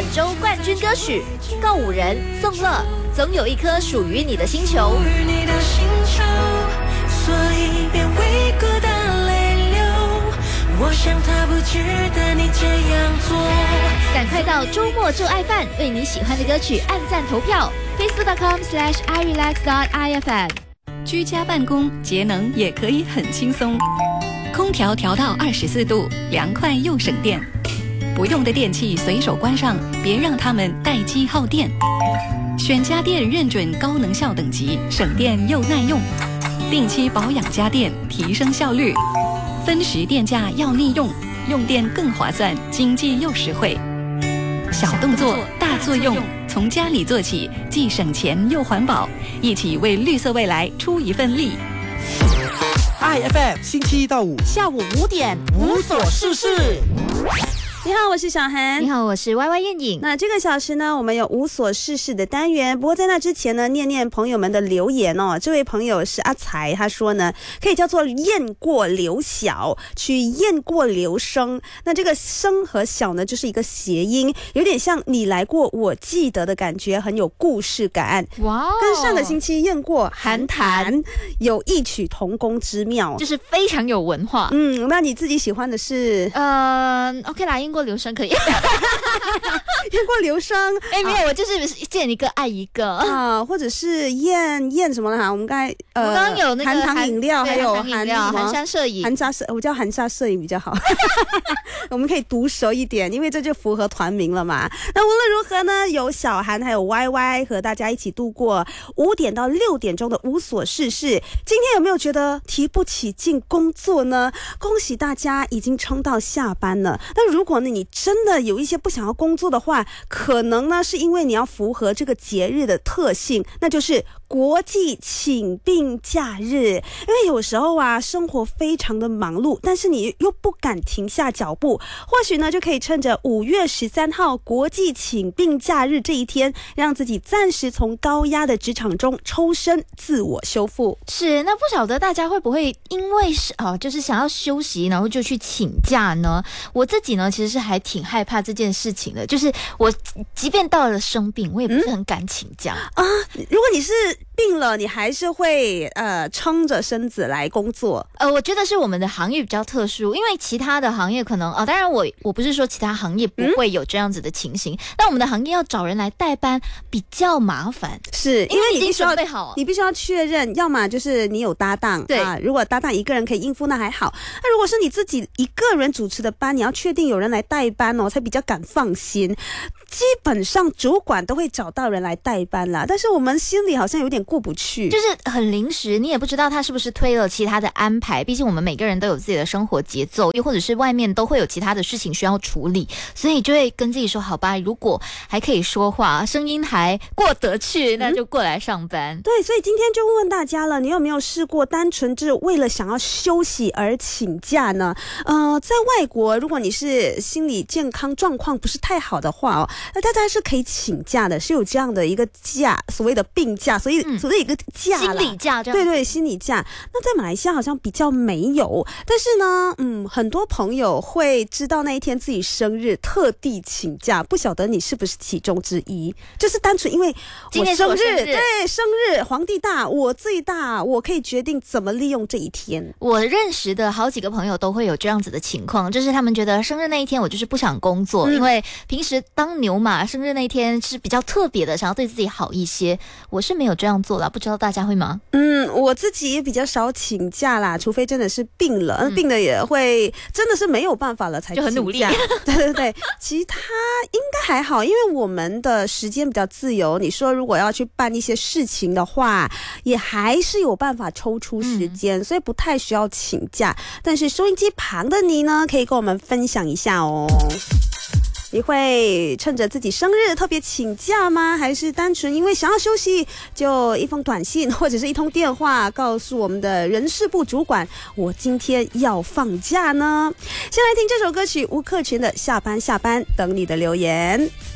本周冠军歌曲，告五人、宋乐，总有一颗属于你的星球。 所以别为孤单泪流，我想他不值得你这样做。 赶快到周末做爱饭，为你喜欢的歌曲按赞投票 facebook.com/irelax.ifm。 居家办公节能也可以很轻松，空调调到24度，凉快又省电。不用的电器随手关上，别让它们待机耗电。选家电认准高能效等级，省电又耐用。定期保养家电，提升效率。分时电价要利用，用电更划算，经济又实惠。小动作大作用，从家里做起，既省钱又环保，一起为绿色未来出一份力。 IFM 星期一到五下午5点无所事事。 你好，我是小涵。 你好，我是 YY 燕颖。 那这个小时呢，我们有无所事事的单元。不过在那之前呢，念念朋友们的留言哦。这位朋友是阿才，他说呢，可以叫做雁过留小，取雁过留声。那这个声和小呢，就是一个谐音，有点像你来过我记得的感觉，很有故事感。 哇、 跟上个星期雁过寒潭有异曲同工之妙， 就是非常有文化。 那你自己喜欢的是 OK 啦，雁过留声可以。 雁过留声， 没有，我就是见一个爱一个啊，或者是雁什么的哈。我们刚才我刚刚有那个含糖饮料，还有含沙摄影， 我叫含沙摄影比较好。我们可以毒舌一点，因为这就符合团名了嘛。那无论如何呢，有小涵还有 YY 和大家一起度过5点到6点钟的无所事事。今天有没有觉得提不起劲工作呢？恭喜大家已经撑到下班了。那如果呢你真的有一些不想要工作的话，可能呢是因为你要符合这个节日的特性，那就是国际请病假日。因为有时候啊，生活非常的忙碌，但是你又不敢停下脚步，或许呢就可以趁着5月13号国际请病假日这一天，让自己暂时从高压的职场中抽身，自我修复。 是，那不晓得大家会不会因为就是想要休息，然后就去请假呢？我自己呢，其实是还挺害怕这件事情的，就是我即便到了生病，我也不是很敢请假啊。如果你是病了，你还是会撑着身子来工作。 我觉得是我们的行业比较特殊，因为其他的行业可能当然我不是说其他行业不会有这样子的情形，但我们的行业要找人来代班比较麻烦， 是因为你必须要准备好， 你必须要确认，要么就是你有搭档， 对啊，如果搭档一个人可以应付那还好，那如果是你自己一个人主持的班，你要确定有人来代班哦，才比较敢放心。基本上主管都会找到人来代班啦，但是我们心里好像有点过不去， 就是很临时，你也不知道他是不是推了其他的安排，毕竟我们每个人都有自己的生活节奏，又或者是外面都会有其他的事情需要处理，所以就会跟自己说好吧，如果还可以说话，声音还过得去，那就过来上班。 对，所以今天就问大家了，你有没有试过单纯就是为了想要休息而请假呢？在外国，如果你是心理健康状况不是太好的话哦，那大家是可以请假的，是有这样的一个假，所谓的病假，所以一个假啦， 心理假这样。 对对，心理假。那在马来西亚好像比较没有，但是呢，很多朋友会知道那一天自己生日，特地请假。不晓得你是不是其中之一？就是单纯因为今天是我生日， 对，生日，皇帝大，我最大，我可以决定怎么利用这一天。 我认识的好几个朋友都会有这样子的情况，就是他们觉得生日那一天我就是不想工作，因为平时当牛马，生日那一天是比较特别的，想要对自己好一些。我是没有这样做啦，不知道大家会吗？ 我自己也比较少请假啦，除非真的是病了，病了也会真的是没有办法了才请假， 就很努力。 对对对，其他应该还好，因为我们的时间比较自由。你说如果要去办一些事情的话，也还是有办法抽出时间，所以不太需要请假。但是收音机旁的你呢，可以跟我们分享一下哦。你会趁着自己生日特别请假吗？还是单纯因为想要休息，就一封短信或者是一通电话告诉我们的人事部主管，我今天要放假呢？先来听这首歌曲，吴克群的《下班下班》，等你的留言。